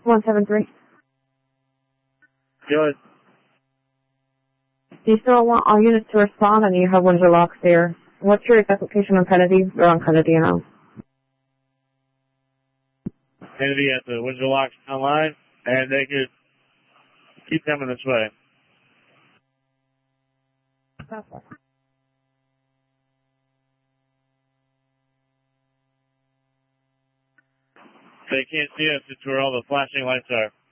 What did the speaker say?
173. Good. Do you still want all units to respond and you have Windsor Locks there? What's your exact location on Kennedy? Or on Kennedy now? Kennedy at the Windsor Locks online, and they could keep coming this way. They can't see us. It's where all the flashing lights are.